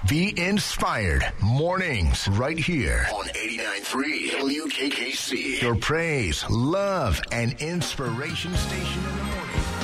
Be inspired. Mornings right here on 89.3 WKKC. Your praise, love, and inspiration station in the morning.